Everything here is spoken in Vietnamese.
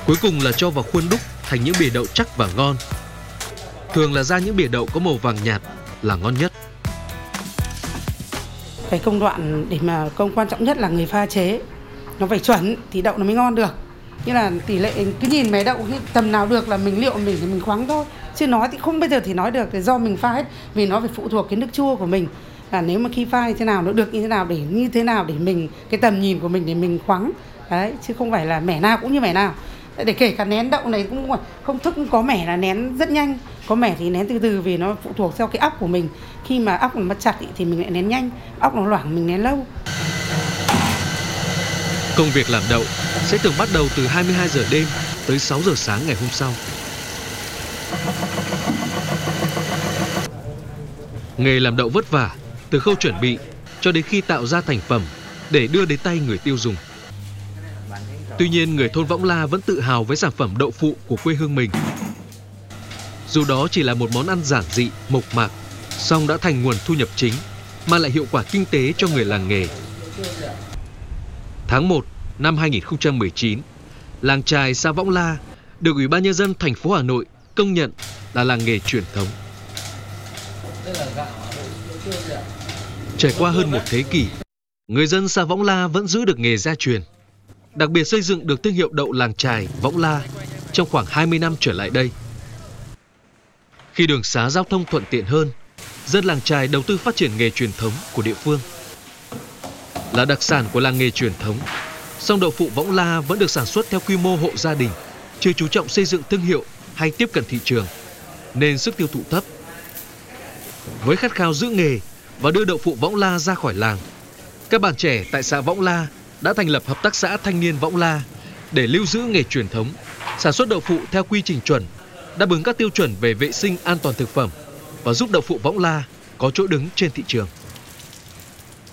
Cuối cùng là cho vào khuôn đúc thành những bìa đậu chắc và ngon. Thường là ra những bìa đậu có màu vàng nhạt là ngon nhất. Cái công đoạn để mà quan trọng nhất là người pha chế. Nó phải chuẩn thì đậu nó mới ngon được. Như là tỷ lệ cứ nhìn mấy đậu tầm nào được là mình liệu mình thì mình khoáng thôi. Chứ nói thì không bây giờ thì nói được, thì do mình pha hết. Vì nó phải phụ thuộc cái nước chua của mình. Là nếu mà khi pha như thế nào nó được như thế nào để mình cái tầm nhìn của mình để mình khoáng. Đấy, chứ không phải là mẻ nào cũng như mẻ nào. Để kể cả nén đậu này cũng không thức, có mẻ là nén rất nhanh, có mẻ thì nén từ từ vì nó phụ thuộc theo cái óc của mình. Khi mà óc nó chặt thì mình lại nén nhanh, óc nó loãng mình nén lâu. Công việc làm đậu sẽ thường bắt đầu từ 22 giờ đêm tới 6 giờ sáng ngày hôm sau. Nghề làm đậu vất vả từ khâu chuẩn bị cho đến khi tạo ra thành phẩm để đưa đến tay người tiêu dùng. Tuy nhiên, người thôn Võng La vẫn tự hào với sản phẩm đậu phụ của quê hương mình. Dù đó chỉ là một món ăn giản dị, mộc mạc, song đã thành nguồn thu nhập chính, mang lại hiệu quả kinh tế cho người làng nghề. Tháng 1 năm 2019, làng chài xã Võng La được Ủy ban Nhân dân thành phố Hà Nội công nhận là làng nghề truyền thống. Trải qua hơn một thế kỷ, người dân xã Võng La vẫn giữ được nghề gia truyền. Đặc biệt xây dựng được thương hiệu đậu làng chài Võng La trong khoảng 20 năm trở lại đây. Khi đường xá giao thông thuận tiện hơn, dân làng chài đầu tư phát triển nghề truyền thống của địa phương. Là đặc sản của làng nghề truyền thống, song đậu phụ Võng La vẫn được sản xuất theo quy mô hộ gia đình, chưa chú trọng xây dựng thương hiệu hay tiếp cận thị trường, nên sức tiêu thụ thấp. Với khát khao giữ nghề và đưa đậu phụ Võng La ra khỏi làng, các bạn trẻ tại xã Võng La đã thành lập hợp tác xã Thanh niên Võng La để lưu giữ nghề truyền thống, sản xuất đậu phụ theo quy trình chuẩn, đáp ứng các tiêu chuẩn về vệ sinh an toàn thực phẩm và giúp đậu phụ Võng La có chỗ đứng trên thị trường.